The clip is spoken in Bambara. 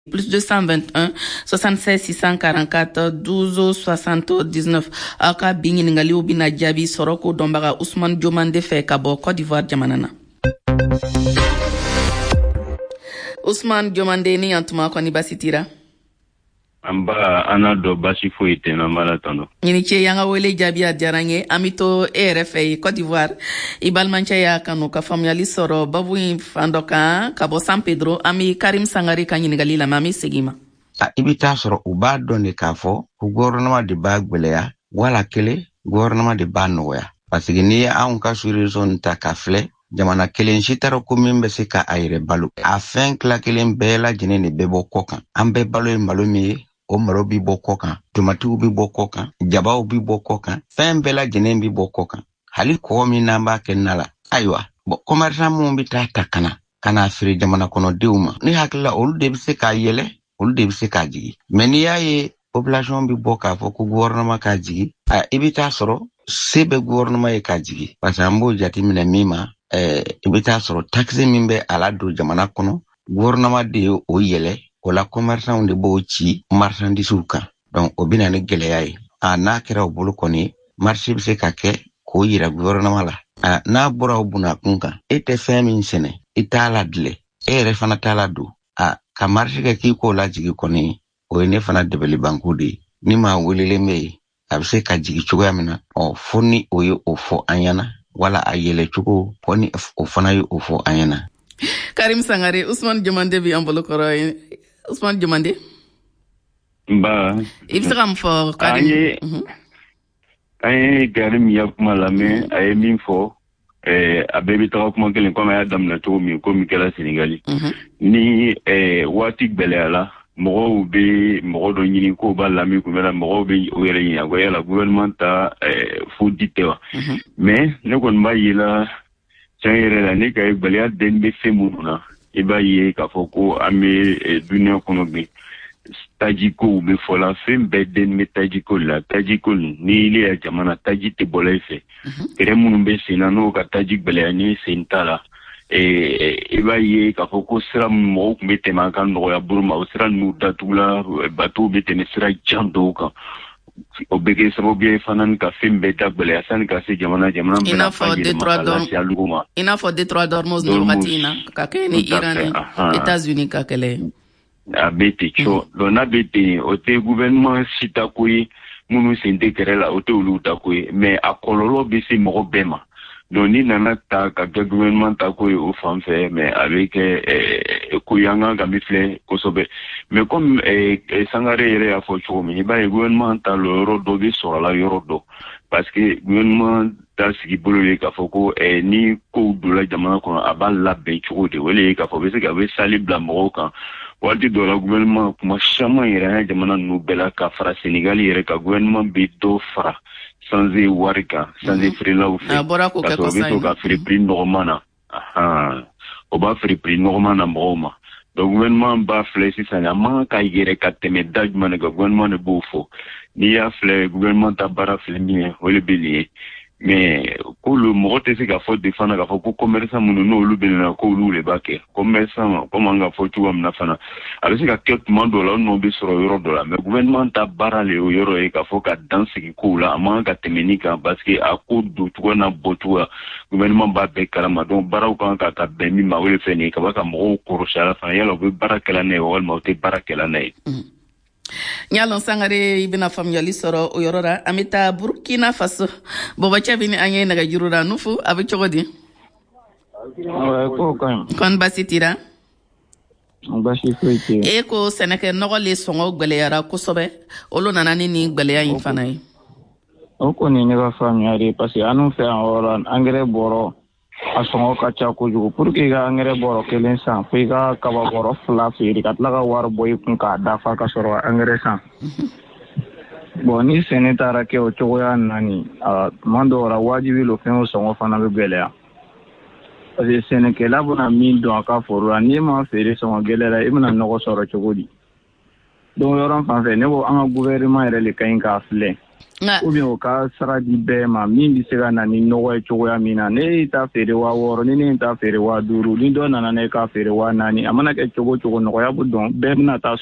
plus 221 76 644 12 79 aka binginingali ubina jabi soroko dombaga Ousmane Diomande fe kabo Côte d'Ivoire jamanana. Ousmane Diomande ni antuma ko ni basitira. Amba ana do basi fo ite na maratano. Ni che yanga wele jabi adiarange amito RFA Côte d'Ivoire ibalmancha ya kanu ka family soro babu fandoka kabo San Pedro ami Karim Sangare kanyinigali la mami segima. Ibita soro uba donde kafo ku gouvernement de bagbeleya wala kele gouvernement de banoya parce que ni an ka sur zone ta kafle jamana kelen shitaro ko mimbe se ka ayre balu afin que la kelen bela jinene bebo kokan ambe balu malo mi o maro bi boko kan tomati bi boko kan jaba bi boko kan fen bela jenen bi boko kan hali ko mi namba kenala aywa bo commerçant mo bi ta kana firi jamana kono deuma ni hakla ol de bi se ka yele ol de bi se ka jigi meni yaye population bi boka fo ko gouvernement ka jigi ibita soro sebe gouvernement e ka jigi parce que ambo jati mina mima ibita soro taxe mimbe ala do jamana kono gouvernement de o yele o la commerçant de bo ci marchandise kan donc o bina ne geleyaay na kera o bolu koni marché bi se ka ke ko yira gouvernement la na bora o buna kunka ete femi sene itala dle refana tala do ka marché ke ki ko la jigi koni o ne fana debeli bankudi ni ma welele me abse ka jigi chugo yamina o foni o yo o fo anyana wala ayele chugo poni o fana yo o fo anyana. Karim Sangare Ousmane Diomande bi ambolo koro Ousmane Diomande ba ibsam for Karim ay Karim yakuma lame ay min fo abebi taw kuma kelen ko ma adam na to mi ko mi kala Senegali ni wati gbeleala mogo be mogo do nyini ko ba lami ko mera mogo be o yele nya go yala gouvernement ta fu ditewa mais ne kon ba yila changere la ne kay gbeleya den be femuna iba ye ka foko ame dunia kono be tajiko be fola fem be den me tajiko la tajiko ni ile jamana tajite bolefe kere munu be sinano ka tajik gbeleya ni sentala iba ye ka foko sira mo ku metema kan no ya burma o sira nu datula batu be tene sira jando ka o bege sabo bien fanan ka fembe dagbele asan ka se jamana ina fo de trois dormos no matina ka keni Iran États-Unis ka kele abeti cho dona beti o te gouvernement sitakui munu sente kerela o te ulu takui mais akololo be se mo bema doni nana ta ka gouvernement takui o fanfe mais avec kuyanga gamifle kosobe mais comme Sangare yere a fo cho mi ba gouvernement ta lo rodo be so la yorodo parce que gouvernement ta sigi bolo le ka foko ni ko dola jamana ko abal la be cho de wele ka fo be se ka be sali blamo kan wadi dola gouvernement kuma chama yere jamana no bela ka fra Sénégal yere ka gouvernement be do fra sans warika sans frila ou fait parce que ka free prix normana o ba free prix normana mboma le gouvernement ba flesi sanama ka yere ka teme dajman ga gouvernement ne bofo ni ya fle gouvernement ta bara flemi wele beli mais ko le mote se ka fo défendre ka fo ko commerçant mun no lu belina ko lu le bake commerçant ko manga fo tu amna fana ale se ka ket mando la no be soro euro dollar mais gouvernement ta bara le euro e ka fo ka danse ki ko la manga temenika parce que a ko do tu na botu gouvernement ba be kalama donc bara ko ka ta be mi ma wele feni ka ba ka mo ko shala fa yalo be bara kala ne wal ma te bara kala ne Nyalon Sangare ibina family soro o yorora amita Burkina Faso boba chabini anye naga jurura nufu abi chogodi kon basitira ko seneke nogole songo gbeleyara kusobe olo nanani ni gbeleya infana yi o ko ni ne ga family parce que anu fe en engrais boro asongo kacha ko jugo pour que ga engrais boro kelen san fi ga kaba boro fla fi ri katla ga war boy kun ka dafa ka soro engrais san boni senetara ke o choya nani mando ra wajibi lo fen songo fana be belea parce que seneke la bona min do aka foro ni ma fere songo gelera imna no soro chogodi donc yoron fa fe ne bo anga gouvernement re le kain ka fle ou bien o ka sara di bɛɛ ma min bɛ se ka na ni nɔgɔ ye cogoya min na ne ta feere 6,000 ni ne ta feere 5,000 ni dɔ nana ne ka feere 4,000 a mana kɛ cogo cogo nɔgɔya bɛ dɔn bɛɛ bɛna taa